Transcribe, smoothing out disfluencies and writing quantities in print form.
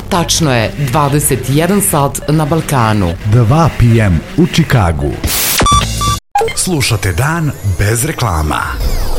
Tačno je 21 sat na Balkanu. 2 p.m. u Čikagu. Slušate Dan bez reklama.